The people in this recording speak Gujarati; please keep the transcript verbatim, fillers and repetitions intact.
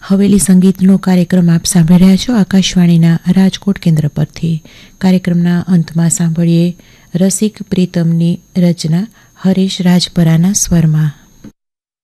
હવેલી સંગીતનો કાર્યક્રમ આપ સાંભળી રહ્યા છો આકાશવાણીના રાજકોટ કેન્દ્ર પરથી. કાર્યક્રમના અંતમાં સાંભળીએ રસિક પ્રીતમની રચના હરીશ રાજપરાના સ્વરમાં.